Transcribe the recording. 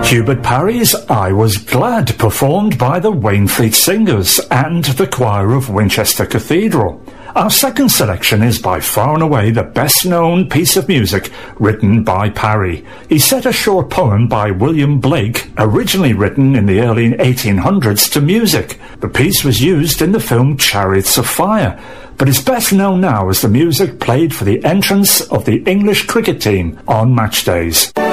Hubert Parry's I Was Glad, performed by the Wainfleet Singers and the choir of Winchester Cathedral. Our second selection is by far and away the best-known piece of music written by Parry. He set a short poem by William Blake, originally written in the early 1800s, to music. The piece was used in the film Chariots of Fire, but is best known now as the music played for the entrance of the English cricket team on match days.